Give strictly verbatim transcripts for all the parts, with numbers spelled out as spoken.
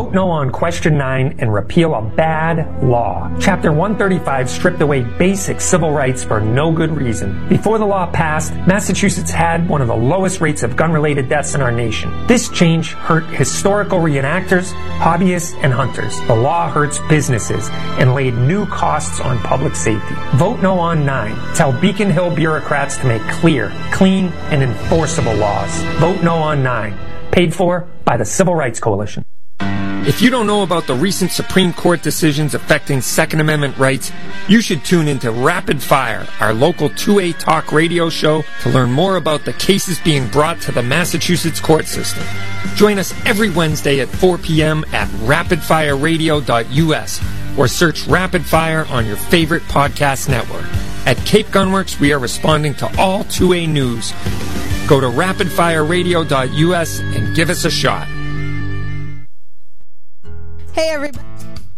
Vote no on Question nine and repeal a bad law. Chapter one thirty-five stripped away basic civil rights for no good reason. Before the law passed, Massachusetts had one of the lowest rates of gun-related deaths in our nation. This change hurt historical reenactors, hobbyists, and hunters. The law hurts businesses and laid new costs on public safety. Vote no on nine. Tell Beacon Hill bureaucrats to make clear, clean, and enforceable laws. Vote no on nine. Paid for by the Civil Rights Coalition. If you don't know about the recent Supreme Court decisions affecting Second Amendment rights, you should tune into Rapid Fire, our local two A talk radio show, to learn more about the cases being brought to the Massachusetts court system. Join us every Wednesday at four p.m. at rapid fire radio dot u s or search Rapid Fire on your favorite podcast network. At Cape Gunworks, we are responding to all two A news. Go to rapid fire radio dot u s and give us a shot. Hey, everybody.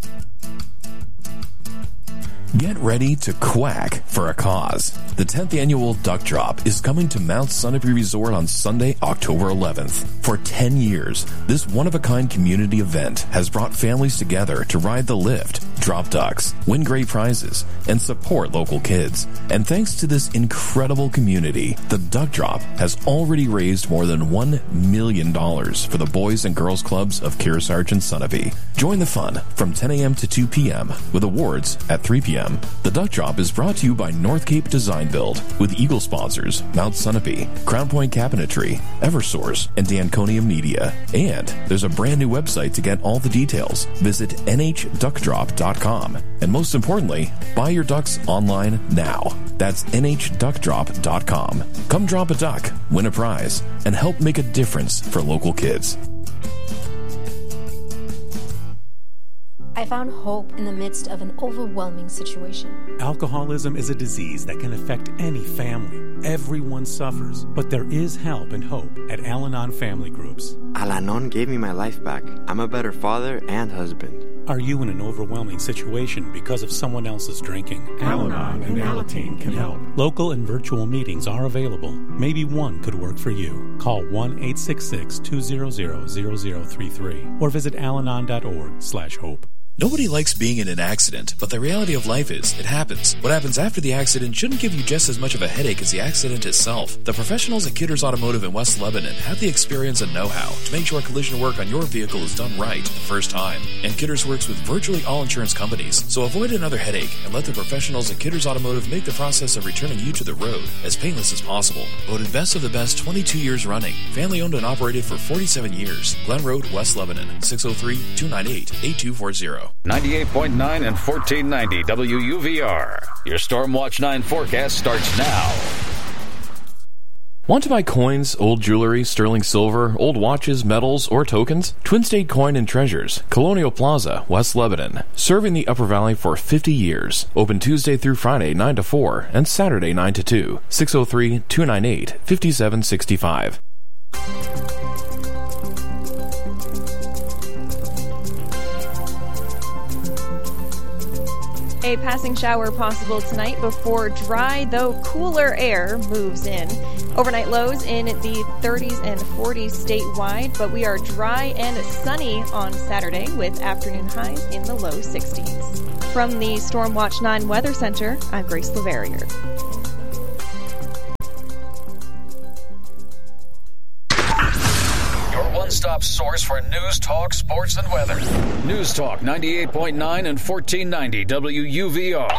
Get ready to quack for a cause. The tenth annual Duck Drop is coming to Mount Sunapee Resort on Sunday, October eleventh. For ten years, this one-of-a-kind community event has brought families together to ride the lift, drop ducks, win great prizes, and support local kids. And thanks to this incredible community, the Duck Drop has already raised more than one million dollars for the Boys and Girls Clubs of Kearsarge and Sunapee. Join the fun from ten a.m. to two p.m. with awards at three p.m. The Duck Drop is brought to you by North Cape Design Build with Eagle sponsors Mount Sunapee, Crown Point Cabinetry, Eversource, and Danconium Media. And there's a brand new website to get all the details. Visit n h duck drop dot com. And most importantly, buy your ducks online now. That's n h duck drop dot com. Come drop a duck, win a prize, and help make a difference for local kids. I found hope in the midst of an overwhelming situation. Alcoholism is a disease that can affect any family. Everyone suffers, but there is help and hope at Al-Anon Family Groups. Al-Anon gave me my life back. I'm a better father and husband. Are you in an overwhelming situation because of someone else's drinking? Al-Anon and Alateen can help. Local and virtual meetings are available. Maybe one could work for you. Call one eight six six, two zero zero, zero zero three three or visit alanon dot org slash hope. Nobody likes being in an accident, but the reality of life is, it happens. What happens after the accident shouldn't give you just as much of a headache as the accident itself. The professionals at Kidders Automotive in West Lebanon have the experience and know-how to make sure collision work on your vehicle is done right the first time. And Kidders works with virtually all insurance companies, so avoid another headache and let the professionals at Kidders Automotive make the process of returning you to the road as painless as possible. Voted best of the best twenty-two years running. Family owned and operated for forty-seven years. Glen Road, West Lebanon, six oh three, two nine eight, eight two four zero. ninety-eight point nine and fourteen ninety W U V R. Your Stormwatch nine forecast starts now. Want to buy coins, old jewelry, sterling silver, old watches, medals, or tokens? Twin State Coin and Treasures, Colonial Plaza, West Lebanon. Serving the Upper Valley for fifty years. Open Tuesday through Friday, nine to four, and Saturday, nine to two. six oh three, two nine eight, five seven six five. A passing shower possible tonight before dry, though cooler air moves in. Overnight lows in the thirties and forties statewide, but we are dry and sunny on Saturday with afternoon highs in the low sixties. From the Stormwatch nine Weather Center, I'm Grace Leverrier. One-stop source for news, talk, sports, and weather. News Talk ninety-eight point nine and fourteen ninety W U V R.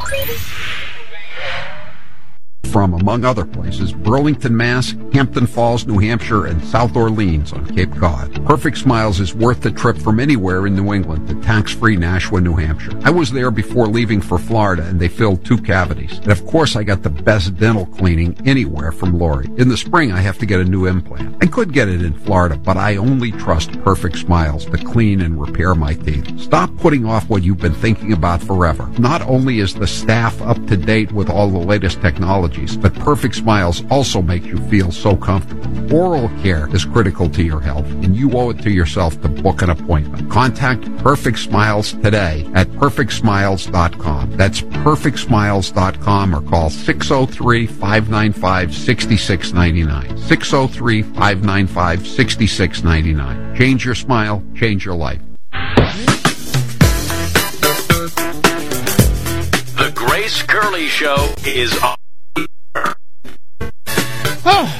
From, among other places, Burlington, Mass., Hampton Falls, New Hampshire, and South Orleans on Cape Cod. Perfect Smiles is worth the trip from anywhere in New England to tax-free Nashua, New Hampshire. I was there before leaving for Florida, and they filled two cavities. And of course, I got the best dental cleaning anywhere from Lori. In the spring, I have to get a new implant. I could get it in Florida, but I only trust Perfect Smiles to clean and repair my teeth. Stop putting off what you've been thinking about forever. Not only is the staff up to date with all the latest technology, but Perfect Smiles also make you feel so comfortable. Oral care is critical to your health, and you owe it to yourself to book an appointment. Contact Perfect Smiles today at perfect smiles dot com. That's perfect smiles dot com or call six oh three, five nine five, six six nine nine. six oh three, five nine five, six six nine nine. Change your smile, change your life. Ace Curley Show is on. Oh,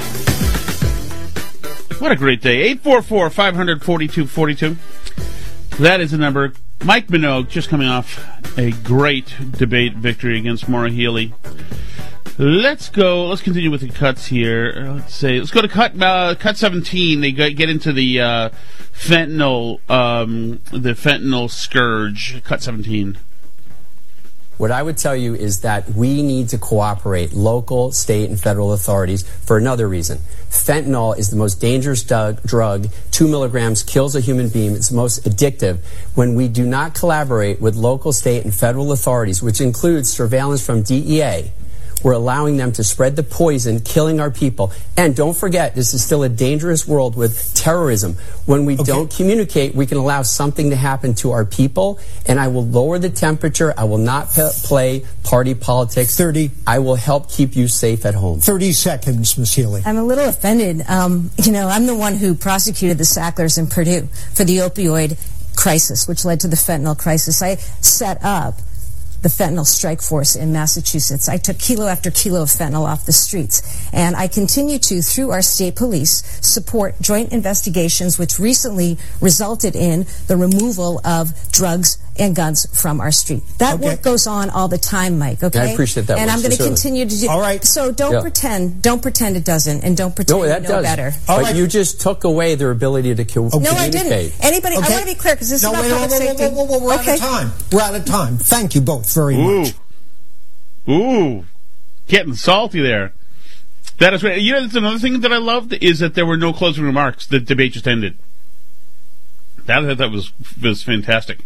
what a great day. eight four four, five hundred, forty-two forty-two. That is the number. Mike Minogue just coming off a great debate victory against Maura Healey. Let's go. Let's continue with the cuts here. Let's say. Let's go to cut uh, cut seventeen. They get into the uh, fentanyl, um, the fentanyl scourge. Cut seventeen. What I would tell you is that we need to cooperate, local, state, and federal authorities, for another reason. Fentanyl is the most dangerous drug. drug. Two milligrams kills a human being. It's the most addictive. When we do not collaborate with local, state, and federal authorities, which includes surveillance from D E A, we're allowing them to spread the poison, killing our people. And don't forget, this is still a dangerous world with terrorism. When we okay. don't communicate, we can allow something to happen to our people, and I will lower the temperature. I will not p- play party politics. thirty. I will help keep you safe at home. thirty seconds, Miz Healey. I'm a little offended. Um, you know, I'm the one who prosecuted the Sacklers in Purdue for the opioid crisis, which led to the fentanyl crisis. I set up the fentanyl strike force in Massachusetts. I took kilo after kilo of fentanyl off the streets. And I continue to, through our state police, support joint investigations, which recently resulted in the removal of drugs and guns from our street. That okay. work goes on all the time, Mike, okay? I appreciate that. And work, I'm going to certainly. continue to do all right. So don't yeah. pretend, don't pretend it doesn't, and don't pretend no, that you know does. better. All but right. you just took away their ability to co- okay. communicate. No, I didn't. Anybody, okay. I want to be clear, because this no, is about wait, public whoa, whoa, safety. Whoa, whoa, whoa, we're okay. out of time. We're out of time. Thank you both very Ooh. much. Ooh, getting salty there. That is right. You know, that's another thing that I loved is that there were no closing remarks. The debate just ended. That that was was fantastic.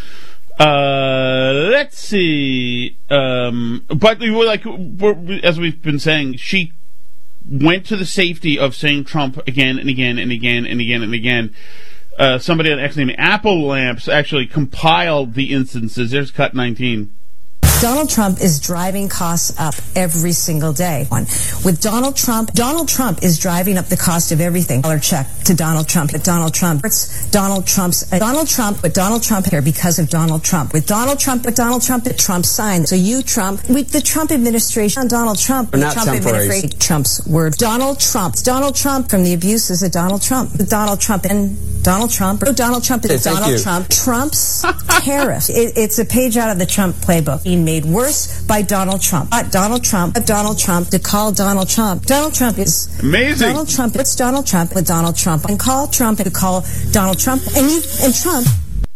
Uh, let's see. Um, but we were like, we're, as we've been saying, she went to the safety of saying Trump again and again and again and again and again. Uh, somebody on X named Apple Lamps actually compiled the instances. There's cut nineteen. Donald Trump is driving costs up every single day. With Donald Trump, Donald Trump is driving up the cost of everything. Dollar check to Donald Trump. But Donald Trump, it's Donald Trump's, uh, Donald Trump, but Donald Trump here because of Donald Trump. With Donald Trump, but Donald Trump, the Trump sign. So you, Trump, with the Trump administration, on Donald Trump, the Trump administration, Trump's word. Donald Trump, Donald Trump from the abuses of Donald Trump. With Donald Trump and Donald Trump. Oh, Donald Trump is hey, Donald Trump. Trump's tariff. It, it's a page out of the Trump playbook. He made worse by Donald Trump. But Donald Trump, Donald Trump, to call Donald Trump. Donald Trump is amazing. Donald Trump, it's Donald Trump with Donald Trump. And call Trump and call Donald Trump. And you, and Trump.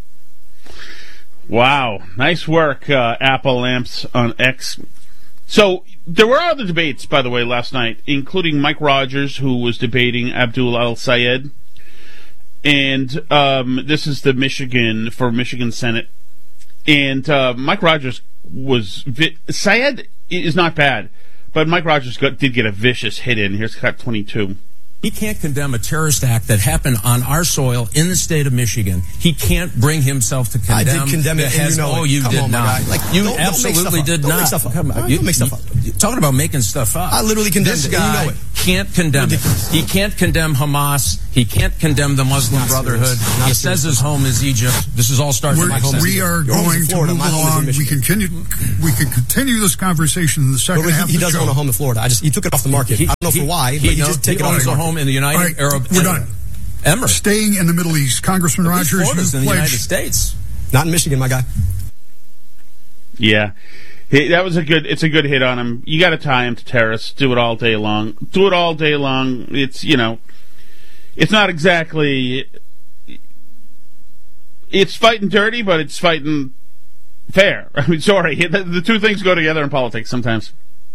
Wow. Nice work, uh, Apple Lamps on X. So, there were other debates, by the way, last night, including Mike Rogers, who was debating Abdul Al-Sayed. And um, this is the Michigan, for Michigan Senate. And uh, Mike Rogers was... Vi- Syed is not bad, but Mike Rogers got, did get a vicious hit in. Here's cut twenty-two. He can't condemn a terrorist act that happened on our soil in the state of Michigan. He can't bring himself to condemn. I did condemn it, and you know Oh, it. you Come did on, not. Like, you don't, absolutely don't did don't not. Make stuff up. Come on. Don't You, make stuff up. You, talking about making stuff up. I literally condemned this it, guy and you know it. Can't condemn Ridiculous. it. He can't condemn Hamas. He can't condemn the Muslim Not Brotherhood. He serious. says his home is Egypt. This is all starting We're, to make sense. We are Your going to Florida, move my home is in along. We Michigan. continue. We can continue this conversation in the second But he, half. he of the doesn't show. own a home in Florida. I just he took it off the market. He, I don't know he, for why, he, but he knows, just take he it off owns the a market. home in the United All right, Arab we're Emirates. done. Emirates. Staying in the Middle East, Congressman At Rogers, Florida's you in the United pledged. States. Not in Michigan, my guy. Yeah. He, that was a good, it's a good hit on him. You gotta tie him to terrorists. Do it all day long. Do it all day long. It's, you know, it's not exactly, it's fighting dirty, but it's fighting fair. I mean, sorry. The, the two things go together in politics sometimes.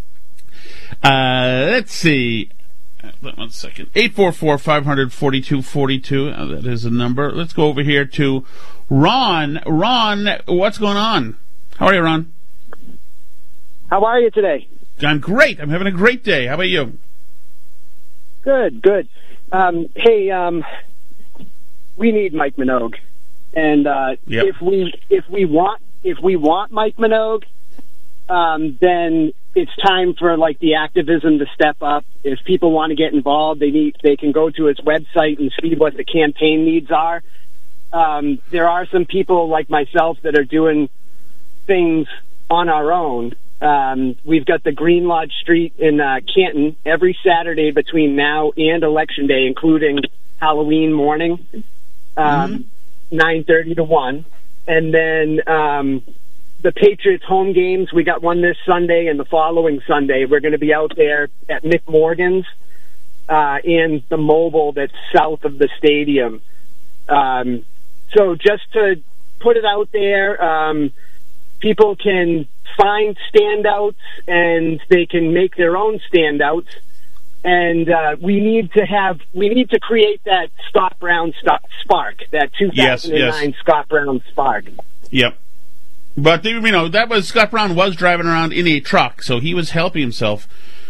Uh, let's see. One second. eight four four, five hundred, forty-two forty-two. Uh, that is the number. Let's go over here to Ron. Ron, what's going on? How are you, Ron? How are you today? I'm great. I'm having a great day. How about you? Good, good. Um, hey, um, we need Mike Minogue, and uh, yep. if we if we want if we want Mike Minogue, um, then it's time for like the activism to step up. If people want to get involved, they need they can go to his website and see what the campaign needs are. Um, there are some people like myself that are doing things on our own. Um, we've got the Green Lodge Street in uh, Canton every Saturday between now and Election Day, including Halloween morning, um, mm-hmm. nine thirty to one. And then um, the Patriots home games, we got one this Sunday and the following Sunday. We're going to be out there at Mick Morgan's uh, and the Mobile that's south of the stadium. Um, so just to put it out there, um, people can find standouts and they can make their own standouts. And uh, we need to have, we need to create that Scott Brown st- spark, that two thousand nine yes, yes. Scott Brown spark. Yep. But, you know, that was, Scott Brown was driving around in a truck, so he was helping himself.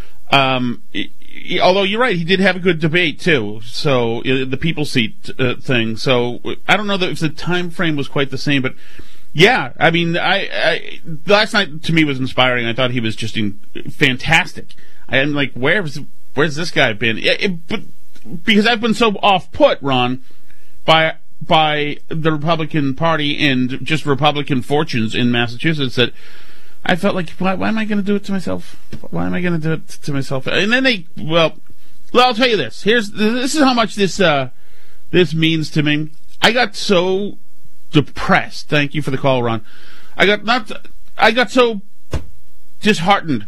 Um, he, although you're right, he did have a good debate, too. So, uh, the people seat uh, thing. So, I don't know that if the time frame was quite the same, but yeah, I mean, I, I last night to me was inspiring. I thought he was just in, fantastic. I'm like, where's where's this guy been? It, it, but because I've been so off put, Ron, by by the Republican Party and just Republican fortunes in Massachusetts that I felt like, why, why am I going to do it to myself? Why am I going to do it to myself? And then they, well, well, I'll tell you this. Here's this is how much this uh, this means to me. I got so depressed. Thank you for the call, Ron. I got not. I got so disheartened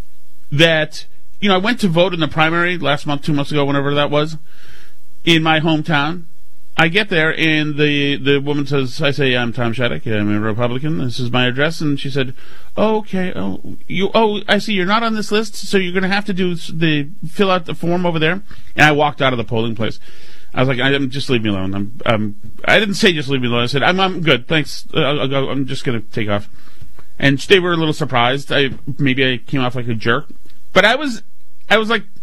that, you know, I went to vote in the primary last month, two months ago, whenever that was, in my hometown. I get there and the the woman says, I say, I'm Tom Shattuck, I'm a Republican. This is my address, and she said, oh, okay, oh, you, oh, I see you're not on this list, so you're going to have to do the fill out the form over there. And I walked out of the polling place. I was like, I'm just leave me alone. I'm, I'm, I didn't say just leave me alone. I said, I'm, I'm good. Thanks. Uh, I'll go. I'm just going to take off. And they were a little surprised. I, maybe I came off like a jerk, but I was, I was like,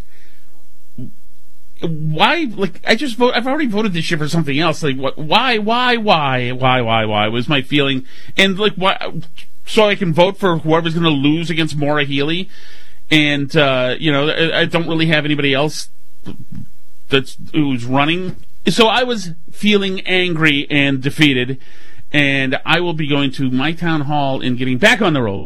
why? Like, I just vote. I've already voted this year for something else. Like, what? Why? Why? Why? Why? Why? Why? Was my feeling. And like, why? So I can vote for whoever's going to lose against Maura Healey. And uh, you know, I, I don't really have anybody else that's who's running. So I was feeling angry and defeated, and I will be going to my town hall and getting back on the road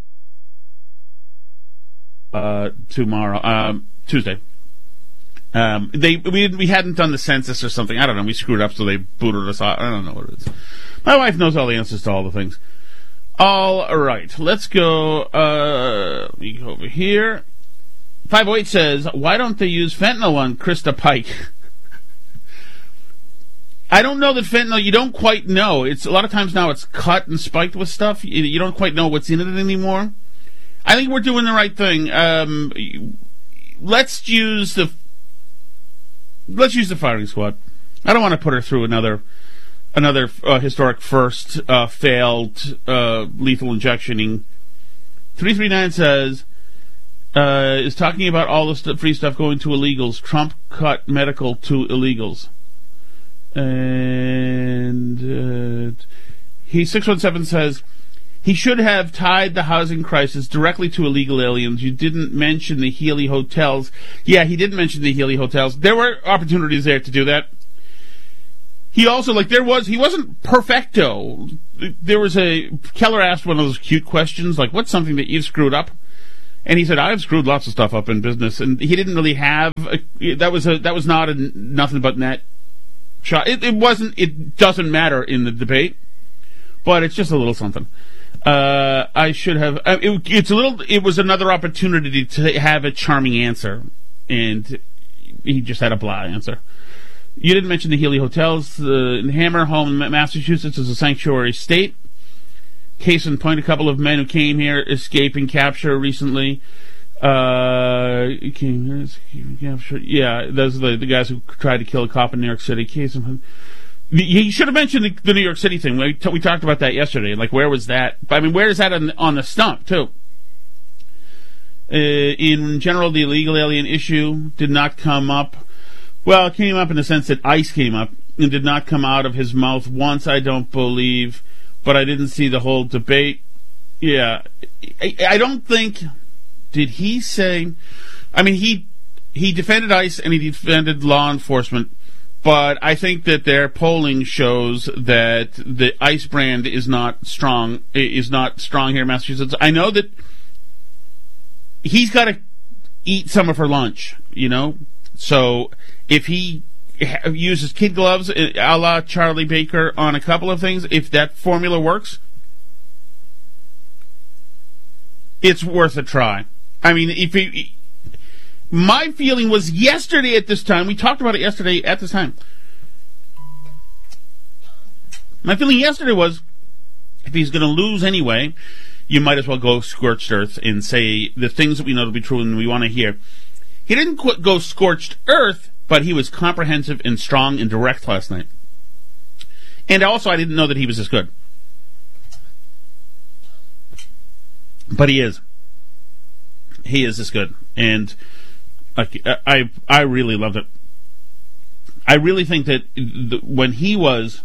uh, tomorrow, um, Tuesday. Um, they we we hadn't done the census or something. I don't know. We screwed up, so they booted us out. I don't know what it is. My wife knows all the answers to all the things. All right, let's go. Uh, let me go over here. five oh eight says, why don't they use fentanyl on Krista Pike? I don't know that fentanyl, you don't quite know. It's a lot of times now it's cut and spiked with stuff. You, you don't quite know what's in it anymore. I think we're doing the right thing. Um, let's use the let's use the firing squad. I don't want to put her through another another uh, historic first uh, failed uh, lethal injectioning. three three nine says, Uh, is talking about all the st- free stuff going to illegals. Trump cut medical to illegals. And uh, he six one seven says, he should have tied the housing crisis directly to illegal aliens. You didn't mention the Healy hotels. Yeah, he didn't mention the Healy hotels. There were opportunities there to do that. He also, like, there was, he wasn't perfecto. There was a, Keller asked one of those cute questions, like, what's something that you've screwed up? And he said, I've screwed lots of stuff up in business. And he didn't really have, a, that was a, that was not a nothing but net shot. It, it wasn't, it doesn't matter in the debate, but it's just a little something. Uh, I should have, uh, it, it's a little, it was another opportunity to have a charming answer. And he just had a blah answer. You didn't mention the Healy hotels. The Hammer home in Massachusetts is a sanctuary state. Case in point, a couple of men who came here escaping capture recently. Uh, came here, escaping capture. Yeah, those are the, the guys who tried to kill a cop in New York City. Case in point. He should have mentioned the, the New York City thing. We, t- we talked about that yesterday. Like, where was that? I mean, where is that on, on the stump, too? Uh, in general, the illegal alien issue did not come up. Well, it came up in the sense that ICE came up and did not come out of his mouth once, I don't believe. But I didn't see the whole debate. Yeah. I, I don't think... Did he say... I mean, he he defended ICE and he defended law enforcement, but I think that their polling shows that the ICE brand is not strong, is not strong here in Massachusetts. I know that he's got to eat some of her lunch, you know? So if he ha- uses kid gloves a la Charlie Baker on a couple of things, if that formula works, it's worth a try. I mean, if he, my feeling was yesterday at this time, we talked about it yesterday at this time. My feeling yesterday was, if he's going to lose anyway, you might as well go scorched earth and say the things that we know to be true and we want to hear. He didn't qu- go scorched earth, but he was comprehensive and strong and direct last night. And also, I didn't know that he was this good. But he is. He is this good. And I, I, I really loved it. I really think that the, when he was...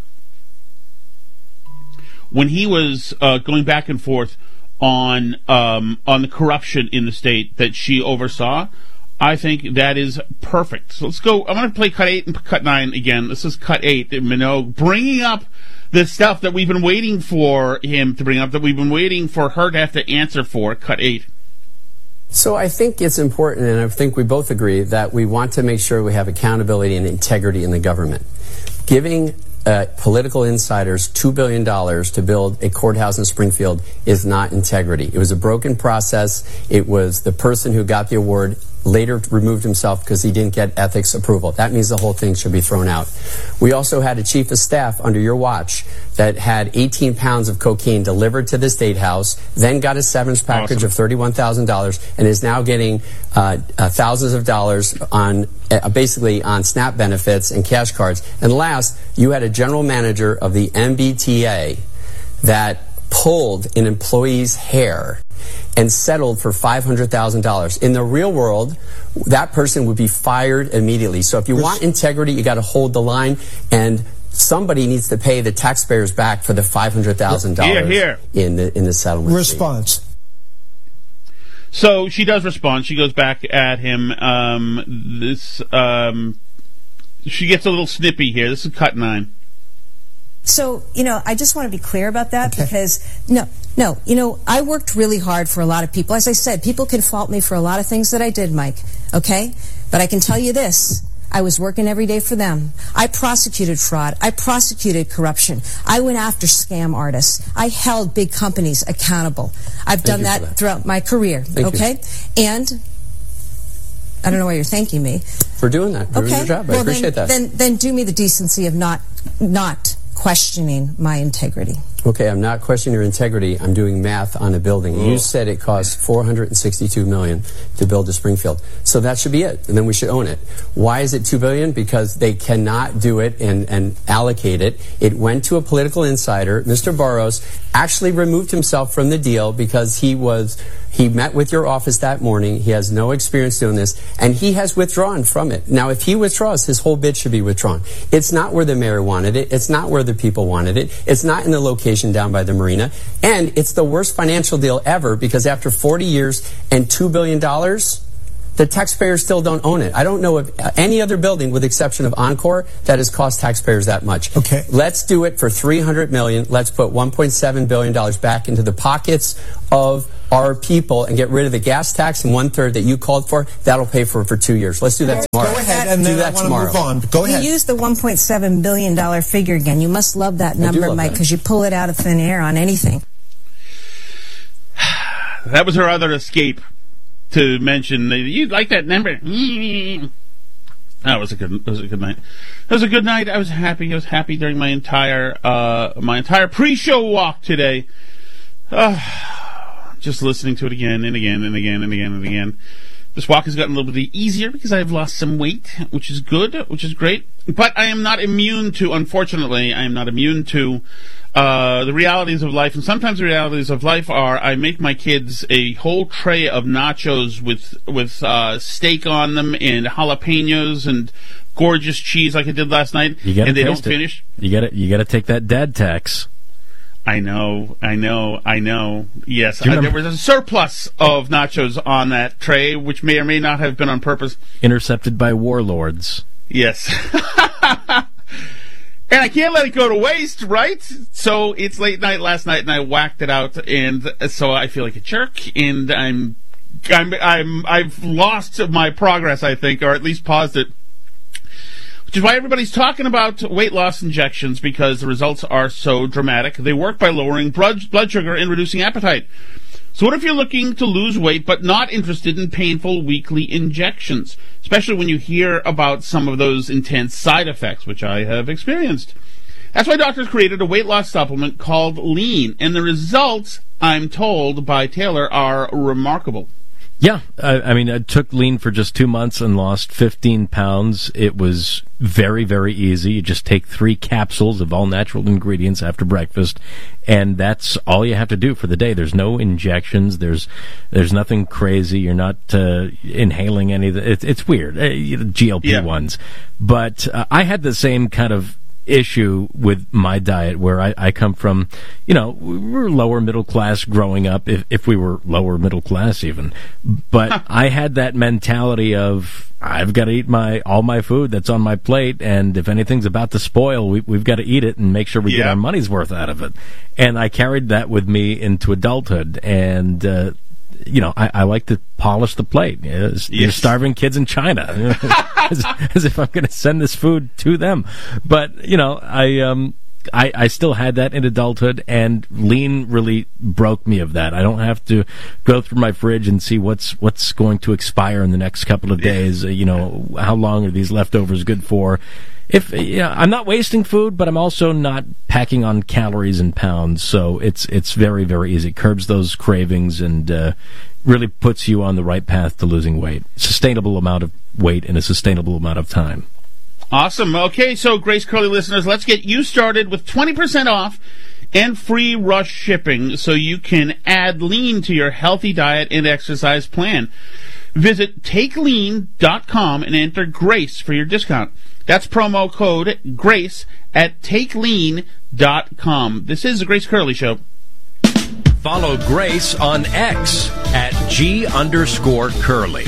When he was uh, going back and forth on um, on the corruption in the state that she oversaw, I think that is perfect. So let's go. I'm going to play cut eight and cut nine again. This is cut eight. Minogue bringing up the stuff that we've been waiting for him to bring up, that we've been waiting for her to have to answer for. Cut eight. So I think it's important, and I think we both agree, that we want to make sure we have accountability and integrity in the government. Giving Uh, political insiders two billion dollars to build a courthouse in Springfield is not integrity. It was a broken process. It was the person who got the award later removed himself because he didn't get ethics approval. That means the whole thing should be thrown out. We also had a chief of staff under your watch that had eighteen pounds of cocaine delivered to the State House, then got a severance package awesome. of thirty-one thousand dollars, and is now getting uh, uh, thousands of dollars on uh, basically on SNAP benefits and cash cards. And last, you had a general manager of the M B T A that pulled an employee's hair and settled for five hundred thousand dollars. In the real world, that person would be fired immediately. So if you want integrity, you got to hold the line, and somebody needs to pay the taxpayers back for the five hundred thousand dollars here, here. in the in the settlement. Response. Fee. So she does respond. She goes back at him. Um, this um, she gets a little snippy here. This is cut nine. So, you know, I just want to be clear about that okay. because, no, no, you know, I worked really hard for a lot of people. As I said, people can fault me for a lot of things that I did, Mike, okay? But I can tell you this. I was working every day for them. I prosecuted fraud. I prosecuted corruption. I went after scam artists. I held big companies accountable. I've Thank done that, that throughout my career, Thank okay? You. And I don't know why you're thanking me. For doing that. For okay. doing your job. I well, appreciate then, that. Then, then do me the decency of not, not questioning my integrity. Okay, I'm not questioning your integrity. I'm doing math on a building. Ooh. You said it cost four hundred sixty-two million dollars to build a Springfield. So that should be it, and then we should own it. Why is it two billion dollars? Because they cannot do it and, and allocate it. It went to a political insider. Mister Barros actually removed himself from the deal because he was he met with your office that morning. He has no experience doing this, and he has withdrawn from it. Now, if he withdraws, his whole bid should be withdrawn. It's not where the mayor wanted it. It's not where the people wanted it. It's not in the location down by the marina. And it's the worst financial deal ever because after forty years and two billion dollars, the taxpayers still don't own it. I don't know of any other building, with the exception of Encore, that has cost taxpayers that much. Okay. Let's do it for three hundred million dollars. Let's put one point seven billion dollars back into the pockets of our people and get rid of the gas tax and one-third that you called for. That'll pay for it for two years. Let's do that tomorrow. Go ahead, and do then that I want tomorrow. to move on. But go ahead. You use the one point seven billion dollars figure again. You must love that number, love Mike, that. because you pull it out of thin air on anything. That was her other escape to mention. You like that number? That was a good. It was a good night. It was a good night. I was happy. I was happy during my entire uh, my entire pre-show walk today. Uh, just listening to it again and again and again and again and again. This walk has gotten a little bit easier because I've lost some weight, which is good, which is great. But I am not immune to, unfortunately, I am not immune to uh, the realities of life. And sometimes the realities of life are I make my kids a whole tray of nachos with with uh, steak on them and jalapenos and gorgeous cheese like I did last night, You gotta and they don't taste it. finish. You got to you got to take that dad tax. I know, I know, I know. Yes, Do you uh, there remember- was a surplus of nachos on that tray, which may or may not have been on purpose. Intercepted by warlords. Yes. And I can't let it go to waste, right? So it's late night last night, and I whacked it out, and so I feel like a jerk, and I'm I'm, I'm, I've lost my progress, I think, or at least paused it. Which is why everybody's talking about weight loss injections, because the results are so dramatic. They work by lowering blood, blood sugar and reducing appetite. So what if you're looking to lose weight but not interested in painful weekly injections, especially when you hear about some of those intense side effects, which I have experienced? That's why doctors created a weight loss supplement called Lean, and the results, I'm told by Taylor, are remarkable. Yeah, I, I mean, I took Lean for just two months and lost fifteen pounds. It was very, very easy. You just take three capsules of all natural ingredients after breakfast, and that's all you have to do for the day. There's no injections. There's there's nothing crazy. You're not uh, inhaling any of the... It, it's weird, uh, G L P ones. Yeah. But uh, I had the same kind of issue with my diet, where I, I come from, you know, we were lower middle class growing up, if, if we were lower middle class even. But I had that mentality of, I've got to eat my all my food that's on my plate, and if anything's about to spoil, we, we've got to eat it and make sure we yeah. get our money's worth out of it. And I carried that with me into adulthood, and uh, you know, I, I like to polish the plate. Yes. You're starving kids in China, as, as if I'm going to send this food to them. But you know, I um, I, I still had that in adulthood, and Lean really broke me of that. I don't have to go through my fridge and see what's what's going to expire in the next couple of days. Uh, you know, how long are these leftovers good for? If yeah, I'm not wasting food, but I'm also not packing on calories and pounds, so it's it's very, very easy. Curbs those cravings and uh, really puts you on the right path to losing weight. Sustainable amount of weight in a sustainable amount of time. Awesome. Okay, so Grace Curley listeners, let's get you started with twenty percent off and free rush shipping, so you can add Lean to your healthy diet and exercise plan. Visit take lean dot com and enter GRACE for your discount. That's promo code GRACE at take lean dot com. This is the Grace Curley Show. Follow Grace on X at G underscore Curley.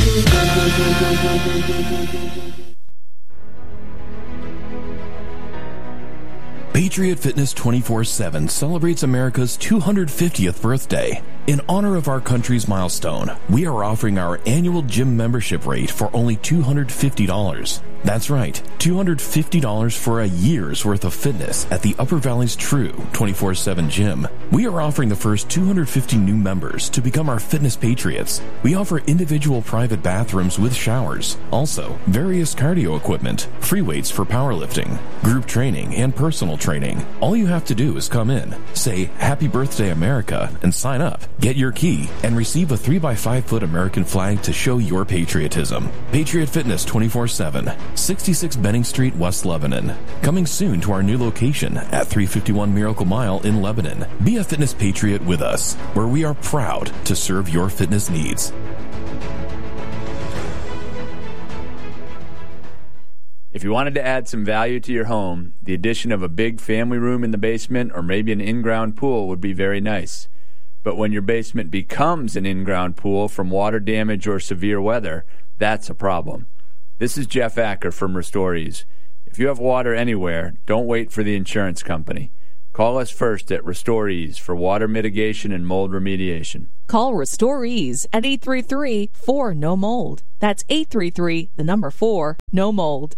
Patriot Fitness twenty-four seven celebrates America's two hundred fiftieth birthday. In honor of our country's milestone, we are offering our annual gym membership rate for only two hundred fifty dollars. That's right, two hundred fifty dollars for a year's worth of fitness at the Upper Valley's true twenty-four seven gym. We are offering the first two hundred fifty new members to become our fitness patriots. We offer individual private bathrooms with showers, also various cardio equipment, free weights for powerlifting, group training, and personal training. All you have to do is come in, say Happy Birthday America, and sign up. Get your key and receive a three by five foot American flag to show your patriotism. Patriot Fitness twenty-four seven, sixty-six Benning Street, West Lebanon. Coming soon to our new location at three fifty-one Miracle Mile in Lebanon. Be a fitness patriot with us, where we are proud to serve your fitness needs. If you wanted to add some value to your home, the addition of a big family room in the basement or maybe an in-ground pool would be very nice. But when your basement becomes an in-ground pool from water damage or severe weather, that's a problem. This is Jeff Acker from Restorees. If you have water anywhere, don't wait for the insurance company. Call us first at Restorees for water mitigation and mold remediation. Call Restorees at eight three three, four, N O mold. That's eight three three, the number four, no mold.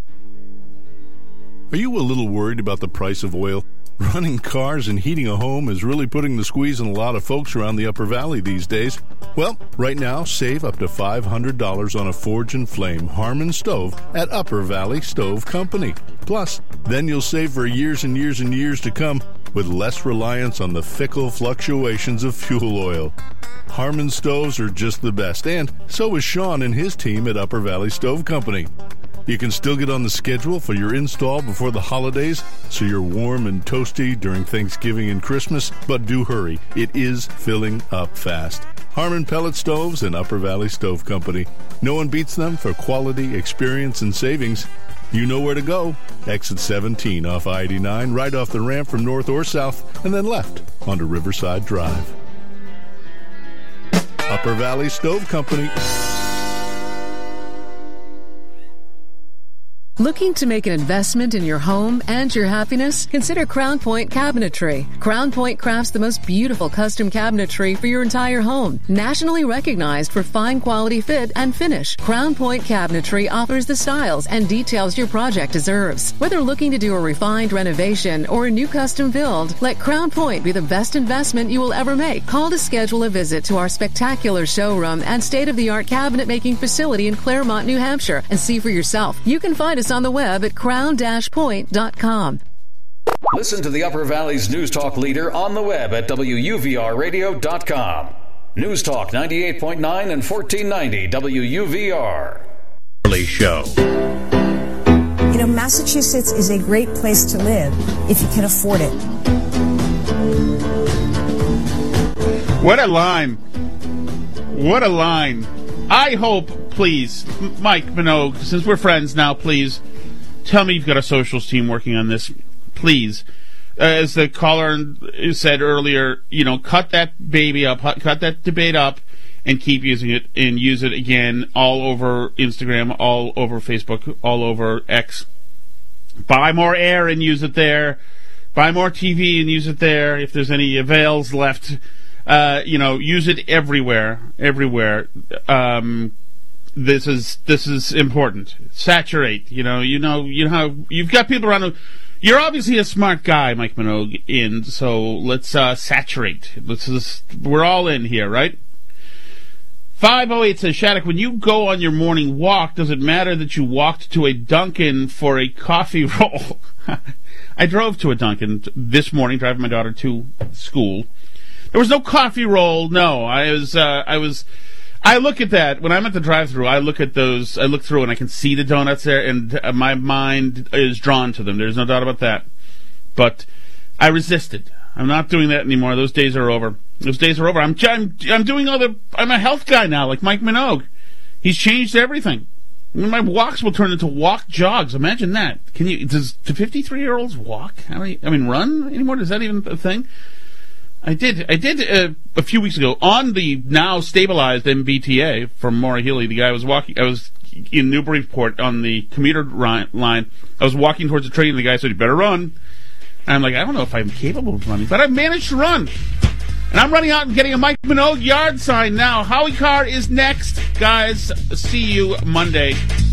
Are you a little worried about the price of oil? Running cars and heating a home is really putting the squeeze on a lot of folks around the Upper Valley these days. Well, right now, save up to five hundred dollars on a Forge and Flame Harmon stove at Upper Valley Stove Company. Plus, then you'll save for years and years and years to come with less reliance on the fickle fluctuations of fuel oil. Harmon stoves are just the best, and so is Sean and his team at Upper Valley Stove Company. You can still get on the schedule for your install before the holidays, so you're warm and toasty during Thanksgiving and Christmas, but do hurry. It is filling up fast. Harmon Pellet Stoves and Upper Valley Stove Company. No one beats them for quality, experience, and savings. You know where to go. Exit seventeen off I eighty-nine, right off the ramp from north or south, and then left onto Riverside Drive. Upper Valley Stove Company. Looking to make an investment in your home and your happiness? Consider Crown Point Cabinetry. Crown Point crafts the most beautiful custom cabinetry for your entire home. Nationally recognized for fine quality fit and finish, Crown Point Cabinetry offers the styles and details your project deserves. Whether looking to do a refined renovation or a new custom build, let Crown Point be the best investment you will ever make. Call to schedule a visit to our spectacular showroom and state-of-the-art cabinet making facility in Claremont, New Hampshire, and see for yourself. You can find us on the web at crown dash point dot com. Listen to the Upper Valley's News Talk leader on the web at W U V R radio dot com. News Talk ninety-eight point nine and fourteen ninety W U V R. Early Show. You know, Massachusetts is a great place to live if you can afford it. What a line. What a line. I hope, please, Mike Minogue, since we're friends now, please, tell me you've got a socials team working on this. Please. Uh, as the caller said earlier, you know, cut that baby up, cut that debate up, and keep using it, and use it again all over Instagram, all over Facebook, all over X. Buy more air and use it there. Buy more T V and use it there. If there's any avails left, uh, you know, use it everywhere, everywhere. Um, this is this is important. Saturate. You know, you know, you know how you've got people around who. You're obviously a smart guy, Mike Minogue, in, so let's uh, saturate. Let's just, we're all in here, right? five oh eight says, Shattuck, when you go on your morning walk, does it matter that you walked to a Dunkin' for a coffee roll? I drove to a Dunkin' this morning, driving my daughter to school. There was no coffee roll, no. I was, uh, I was... I look at that, when I'm at the drive-thru, I look at those, I look through and I can see the donuts there, and uh, my mind is drawn to them. There's no doubt about that. But I resisted. I'm not doing that anymore. Those days are over. Those days are over. I'm, I'm, I'm doing other, I'm a health guy now, like Mike Minogue. He's changed everything. I mean, my walks will turn into walk jogs. Imagine that. Can you, does, do fifty-three-year-olds walk? I mean, I mean, run anymore? Is that even a thing? I did. I did uh, a few weeks ago on the now stabilized M B T A from Maura Healey. The guy was walking. I was in Newburyport on the commuter line. I was walking towards the train, and the guy said, "You better run." And I'm like, I don't know if I'm capable of running, but I've managed to run. And I'm running out and getting a Mike Minogue yard sign now. Howie Carr is next, guys. See you Monday.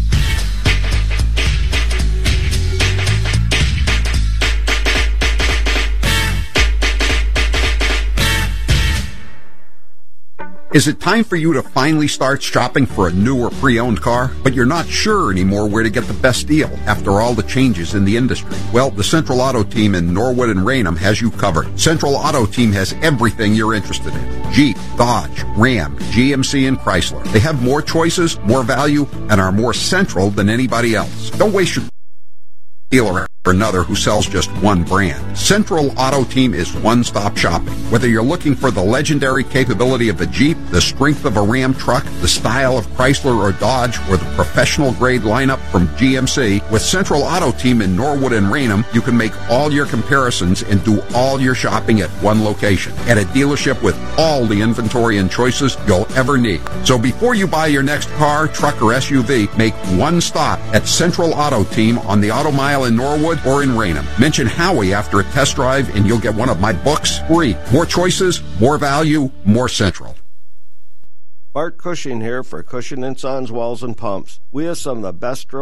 Is it time for you to finally start shopping for a new or pre-owned car, but you're not sure anymore where to get the best deal after all the changes in the industry? Well, the Central Auto Team in Norwood and Raynham has you covered. Central Auto Team has everything you're interested in. Jeep, Dodge, Ram, G M C, and Chrysler. They have more choices, more value, and are more central than anybody else. Don't waste your dealer or another who sells just one brand. Central Auto Team is one-stop shopping. Whether you're looking for the legendary capability of a Jeep, the strength of a Ram truck, the style of Chrysler or Dodge, or the professional-grade lineup from G M C, with Central Auto Team in Norwood and Raynham, you can make all your comparisons and do all your shopping at one location, at a dealership with all the inventory and choices you'll ever need. So before you buy your next car, truck, or S U V, make one stop at Central Auto Team on the Auto Mile in Norwood or in Raynham. Mention Howie after a test drive and you'll get one of my books free. More choices, more value, more Central. Bart Cushing here for Cushing and Sons Wells and Pumps. We have some of the best drill